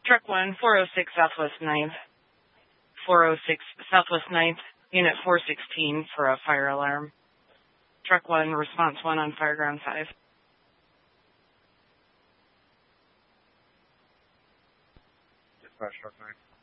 Truck 1, 406 Southwest 9th. 406 Southwest 9th, Unit 416 for a fire alarm. Truck 1, Response 1 on Fireground 5. Dispatch Truck 9.